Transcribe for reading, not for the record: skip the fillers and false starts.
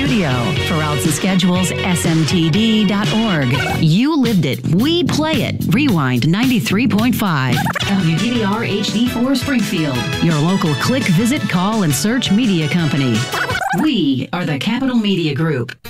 studio. For outs and schedules, smtd.org. You lived it. We play it. Rewind 93.5. WDDR HD4 Springfield. Your local click, visit, call, and search media company. We are the Capital Media Group.